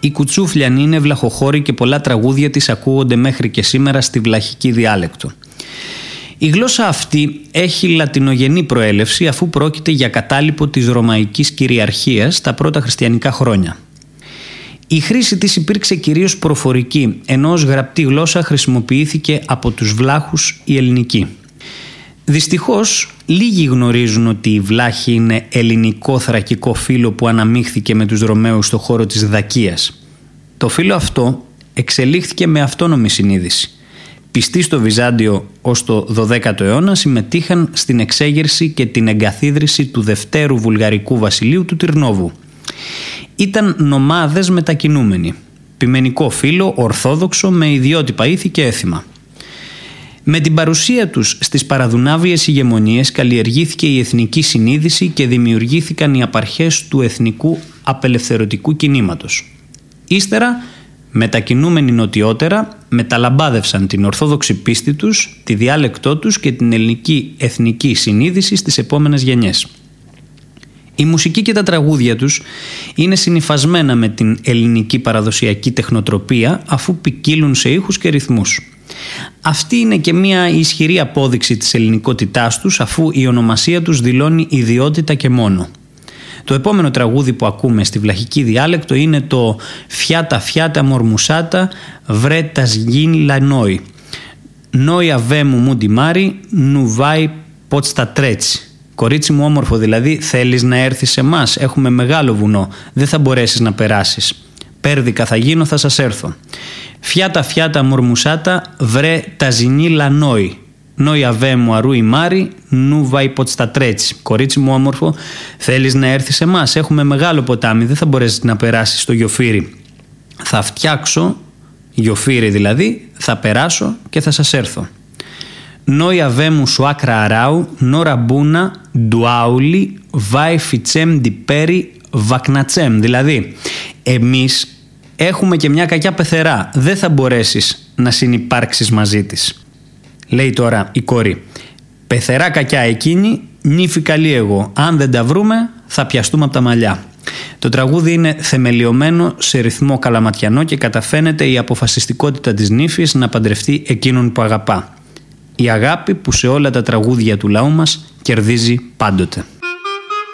η Κουτσούφλιανη είναι βλαχοχώρη και πολλά τραγούδια της ακούγονται μέχρι και σήμερα στη βλαχική διάλεκτο. Η γλώσσα αυτή έχει λατινογενή προέλευση αφού πρόκειται για κατάλοιπο της ρωμαϊκής κυριαρχίας τα πρώτα χριστιανικά χρόνια. Η χρήση της υπήρξε κυρίως προφορική, ενώ ως γραπτή γλώσσα χρησιμοποιήθηκε από τους βλάχους η ελληνική. Δυστυχώς, λίγοι γνωρίζουν ότι η βλάχη είναι ελληνικό θρακικό φύλο που αναμίχθηκε με τους Ρωμαίους στο χώρο της Δακίας. Το φύλο αυτό εξελίχθηκε με αυτόνομη συνείδηση. Πιστοί στο Βυζάντιο ως το 12ο αιώνα συμμετείχαν στην εξέγερση και την εγκαθίδρυση του δευτέρου βουλγαρικού βασιλείου του Τυρνόβου. Ήταν νομάδες μετακινούμενοι, ποιμενικό φύλο, ορθόδοξο με ιδιότυπα ήθη και έθιμα. Με την παρουσία τους στις παραδουνάβιες ηγεμονίες καλλιεργήθηκε η εθνική συνείδηση και δημιουργήθηκαν οι απαρχές του εθνικού απελευθερωτικού κινήματος. Ύστερα, μετακινούμενοι νοτιότερα, μεταλαμπάδευσαν την ορθόδοξη πίστη τους, τη διάλεκτό τους και την ελληνική εθνική συνείδηση στις επόμενες γενιές. Η μουσική και τα τραγούδια τους είναι συνυφασμένα με την ελληνική παραδοσιακή τεχνοτροπία αφού ποικίλουν σε ήχους και ρυθμούς. Αυτή είναι και μια ισχυρή απόδειξη της ελληνικότητάς τους αφού η ονομασία τους δηλώνει ιδιότητα και μόνο. Το επόμενο τραγούδι που ακούμε στη βλαχική διάλεκτο είναι το «Φιάτα φιάτα μορμουσάτα βρε τα σγίν λανόι. Νόι αβέ μου μούντι μάρι νου βάι ποτ στα τρέτσι». Κορίτσι μου όμορφο, δηλαδή θέλεις να έρθεις σε μας, έχουμε μεγάλο βουνό, δεν θα μπορέσεις να περάσεις. Πέρδικα θα γίνω, θα σας έρθω. Φιάτα φιάτα μορμουσάτα βρε τα ζινή λανόι. Νόι αβέ μου αρούι μάρι νου βάι ποτ στα τρέτσι. Κορίτσι μου όμορφο, θέλεις να έρθεις σε μας, έχουμε μεγάλο ποτάμι, δεν θα μπορέσεις να περάσεις στο γιοφύρι. Θα φτιάξω, γιοφύρι δηλαδή, θα περάσω και θα σας έρθω. Νόι αβέ μου σουάκρα αράου, νόρα μπούνα, ντουάουλι, βάι φιτσέμ διπέρι, βακνατσέμ. Δηλαδή, εμείς έχουμε και μια κακιά πεθερά, δεν θα μπορέσεις να συνυπάρξεις μαζί της. Λέει τώρα η κόρη, πεθερά κακιά εκείνη, νύφη καλή εγώ, αν δεν τα βρούμε θα πιαστούμε από τα μαλλιά. Το τραγούδι είναι θεμελιωμένο σε ρυθμό καλαματιανό και καταφαίνεται η αποφασιστικότητα της νύφης να παντρευτεί εκείνον που αγαπά. Η αγάπη που σε όλα τα τραγούδια του λαού μας κερδίζει πάντοτε.